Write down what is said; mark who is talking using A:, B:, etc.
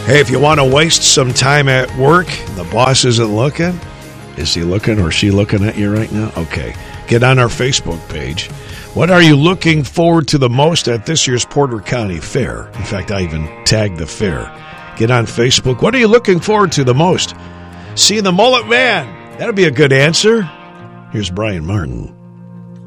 A: Hey, if you want to waste some time at work, the boss isn't looking. Is he looking or she looking at you right now? Okay. Get on our Facebook page. What are you looking forward to the most at this year's Porter County Fair? In fact, I even tagged the fair. Get on Facebook. What are you looking forward to the most? See the Mullet Man. That'll be a good answer. Here's Brian Martin.